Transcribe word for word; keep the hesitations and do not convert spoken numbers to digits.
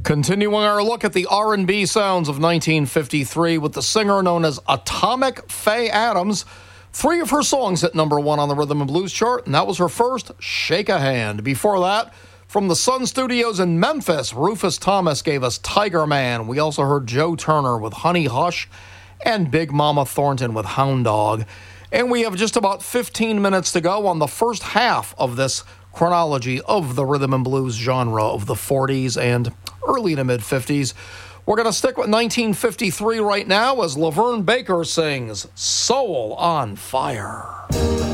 Continuing our look at the R and B sounds of nineteen fifty-three with the singer known as Atomic Faye Adams. Three of her songs hit number one on the Rhythm and Blues chart, and that was her first, Shake a Hand. Before that, from the Sun Studios in Memphis, Rufus Thomas gave us Tiger Man. We also heard Joe Turner with Honey Hush and Big Mama Thornton with Hound Dog. And we have just about fifteen minutes to go on the first half of this chronology of the Rhythm and Blues genre of the forties and early to mid-fifties. We're going to stick with nineteen fifty-three right now as Laverne Baker sings Soul on Fire.